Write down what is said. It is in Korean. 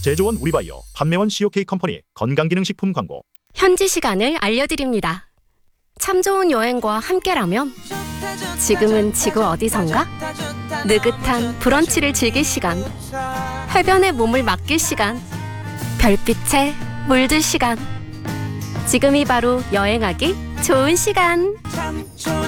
제조원 우리바이오, 판매원 COK 컴퍼니 건강기능식품 광고. 현지 시간을 알려드립니다. 참 좋은 여행과 함께라면 지금은 지구 어디선가? 느긋한 브런치를 즐길 시간, 해변에 몸을 맡길 시간, 별빛에 물들 시간. 지금이 바로 여행하기 좋은 시간.